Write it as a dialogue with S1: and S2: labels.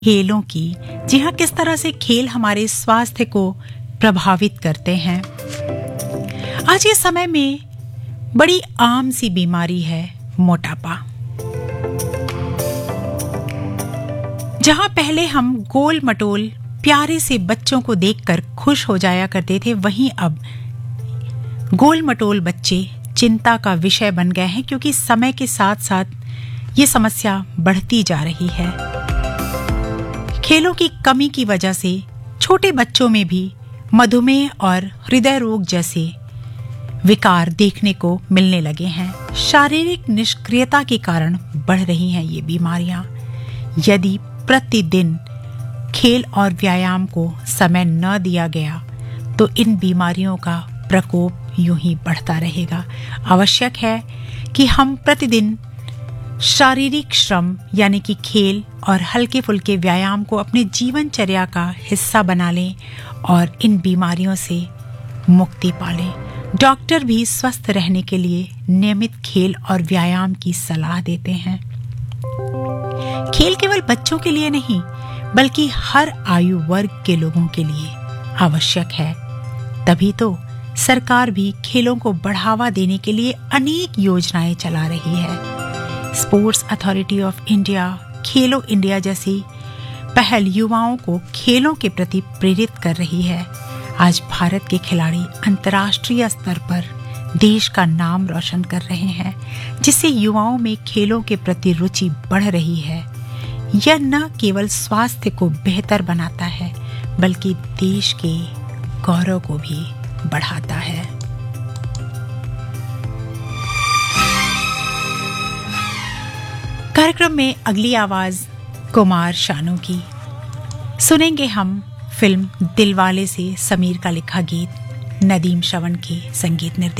S1: खेलों की। जी हाँ, किस तरह से खेल हमारे स्वास्थ्य को प्रभावित करते हैं। आज के समय में बड़ी आम सी बीमारी है मोटापा। जहां पहले हम गोल मटोल प्यारे से बच्चों को देखकर खुश हो जाया करते थे, वहीं अब गोल मटोल बच्चे चिंता का विषय बन गए हैं, क्योंकि समय के साथ साथ ये समस्या बढ़ती जा रही है। खेलों की कमी की वजह से छोटे बच्चों में भी मधुमेह और हृदय रोग जैसे विकार देखने को मिलने लगे हैं। शारीरिक निष्क्रियता के कारण बढ़ रही हैं ये बीमारियां। यदि प्रतिदिन खेल और व्यायाम को समय न दिया गया तो इन बीमारियों का प्रकोप यूं ही बढ़ता रहेगा। आवश्यक है कि हम प्रतिदिन शारीरिक श्रम यानी कि खेल और हल्के फुल्के व्यायाम को अपने जीवनचर्या का हिस्सा बना लें और इन बीमारियों से मुक्ति पा लें। डॉक्टर भी स्वस्थ रहने के लिए नियमित खेल और व्यायाम की सलाह देते हैं। खेल केवल बच्चों के लिए नहीं, बल्कि हर आयु वर्ग के लोगों के लिए आवश्यक है। तभी तो सरकार भी खेलों को बढ़ावा देने के लिए अनेक योजनाएं चला रही है। Sports authority of India, Khelo India जैसी पहल युवाओं को खेलों के प्रति प्रेरित कर रही है। आज भारत के खिलाड़ी अंतर्राष्ट्रीय स्तर पर देश का नाम रोशन कर रहे हैं, जिससे युवाओं में खेलों के प्रति रुचि बढ़ रही है। यह न केवल स्वास्थ्य को बेहतर बनाता है, बल्कि देश के गौरव को भी बढ़ाता है। कार्यक्रम में अगली आवाज कुमार शानू की सुनेंगे हम। फिल्म दिलवाले से समीर का लिखा गीत, नदीम श्रवण के संगीत निर्देशन।